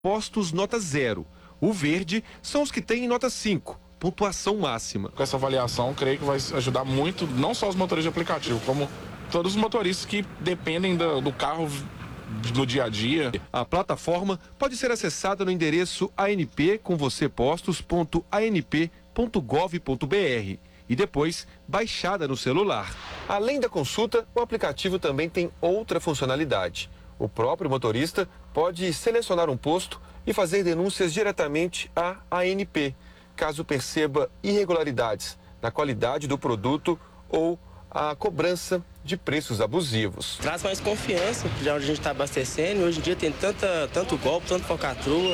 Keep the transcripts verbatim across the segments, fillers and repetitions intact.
postos nota zero. O verde são os que têm nota cinco, pontuação máxima. Com essa avaliação, creio que vai ajudar muito, não só os motoristas de aplicativo, como todos os motoristas que dependem do, do carro no dia a dia. A plataforma pode ser acessada no endereço anpcomvocêpostos ponto a n p ponto gov ponto b r e depois baixada no celular. Além da consulta, o aplicativo também tem outra funcionalidade. O próprio motorista pode selecionar um posto e fazer denúncias diretamente à A N P, caso perceba irregularidades na qualidade do produto ou a cobrança de preços abusivos. Traz mais confiança, já onde a gente está abastecendo. Hoje em dia tem tanta, tanto golpe, tanto falcatrua.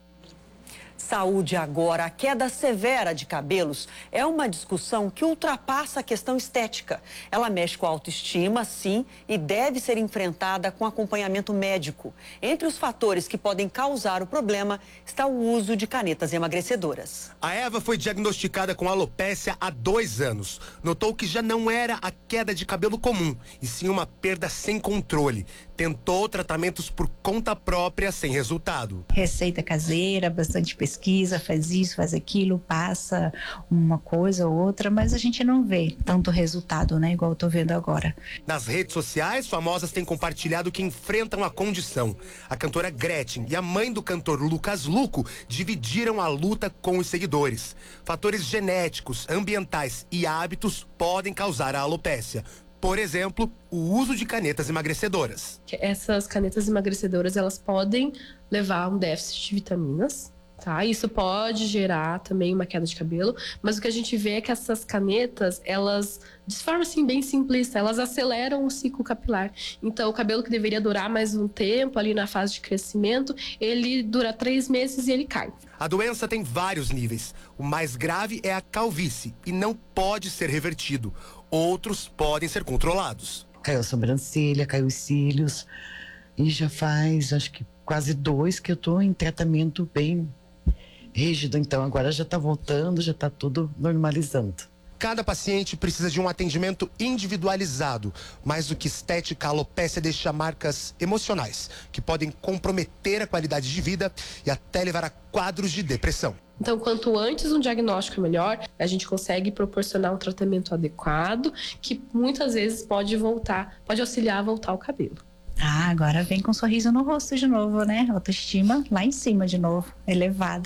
Saúde agora. A queda severa de cabelos é uma discussão que ultrapassa a questão estética. Ela mexe com a autoestima, sim, e deve ser enfrentada com acompanhamento médico. Entre os fatores que podem causar o problema está o uso de canetas emagrecedoras. A Eva foi diagnosticada com alopécia há dois anos. Notou que já não era a queda de cabelo comum, e sim uma perda sem controle. Tentou tratamentos por conta própria sem resultado. Receita caseira, bastante pesquisa, faz isso, faz aquilo, passa uma coisa ou outra, mas a gente não vê tanto resultado, né? Igual eu tô vendo agora. Nas redes sociais, famosas têm compartilhado que enfrentam a condição. A cantora Gretchen e a mãe do cantor Lucas Luco dividiram a luta com os seguidores. Fatores genéticos, ambientais e hábitos podem causar a alopécia. Por exemplo, o uso de canetas emagrecedoras. Essas canetas emagrecedoras, elas podem levar a um déficit de vitaminas, tá? Isso pode gerar também uma queda de cabelo, mas o que a gente vê é que essas canetas, elas, de forma assim bem simplista, elas aceleram o ciclo capilar. Então, o cabelo que deveria durar mais um tempo, ali na fase de crescimento, ele dura três meses e ele cai. A doença tem vários níveis. O mais grave é a calvície e não pode ser revertido. Outros podem ser controlados. Caiu a sobrancelha, caiu os cílios. E já faz, acho que quase dois que eu tô em tratamento bem rígido. Então agora já tá voltando, já tá tudo normalizando. Cada paciente precisa de um atendimento individualizado. Mais do que estética, a alopécia deixa marcas emocionais, que podem comprometer a qualidade de vida e até levar a quadros de depressão. Então, quanto antes um diagnóstico é melhor, a gente consegue proporcionar um tratamento adequado, que muitas vezes pode voltar, pode auxiliar a voltar o cabelo. Ah, agora vem com um sorriso no rosto de novo, né? Autoestima lá em cima de novo, elevada.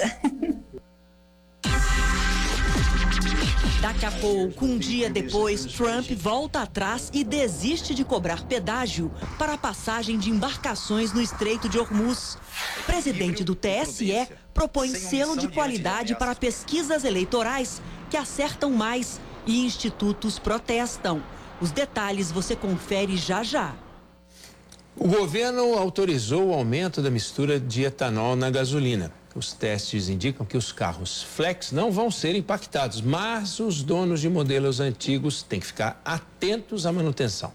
Daqui a pouco, um dia depois, Trump volta atrás e desiste de cobrar pedágio para a passagem de embarcações no Estreito de Hormuz. O presidente do T S E propõe selo de qualidade para pesquisas eleitorais que acertam mais e institutos protestam. Os detalhes você confere já já. O governo autorizou o aumento da mistura de etanol na gasolina. Os testes indicam que os carros flex não vão ser impactados, mas os donos de modelos antigos têm que ficar atentos à manutenção.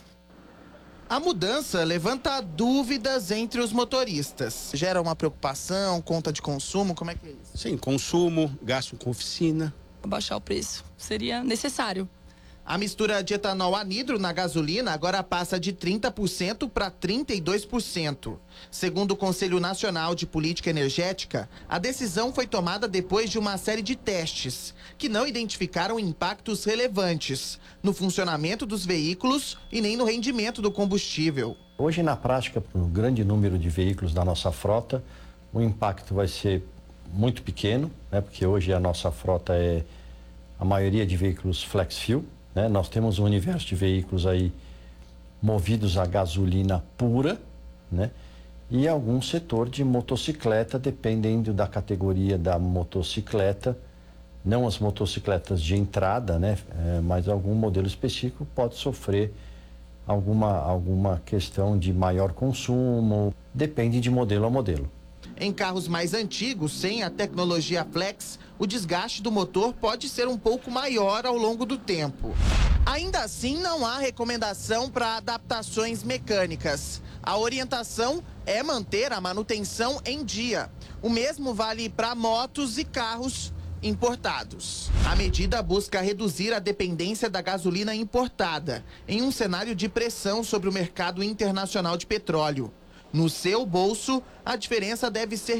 A mudança levanta dúvidas entre os motoristas. Gera uma preocupação, conta de consumo, como é que é isso? Sim, consumo, gasto com oficina. Baixar o preço seria necessário. A mistura de etanol anidro na gasolina agora passa de trinta por cento para trinta e dois por cento. Segundo o Conselho Nacional de Política Energética, a decisão foi tomada depois de uma série de testes que não identificaram impactos relevantes no funcionamento dos veículos e nem no rendimento do combustível. Hoje, na prática, para o grande número de veículos da nossa frota, o impacto vai ser muito pequeno, né? Porque hoje a nossa frota é a maioria de veículos flex fuel. Né? Nós temos um universo de veículos aí movidos a gasolina pura, né? E algum setor de motocicleta, dependendo da categoria da motocicleta, não as motocicletas de entrada, né? É, mas algum modelo específico pode sofrer alguma, alguma questão de maior consumo, depende de modelo a modelo. Em carros mais antigos, sem a tecnologia flex, o desgaste do motor pode ser um pouco maior ao longo do tempo. Ainda assim, não há recomendação para adaptações mecânicas. A orientação é manter a manutenção em dia. O mesmo vale para motos e carros importados. A medida busca reduzir a dependência da gasolina importada, em um cenário de pressão sobre o mercado internacional de petróleo. No seu bolso, a diferença deve ser